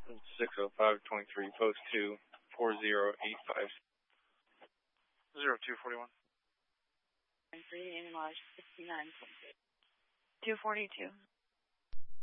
60523, post 2, 4085. 0241. 3 in Lodge 69. 242.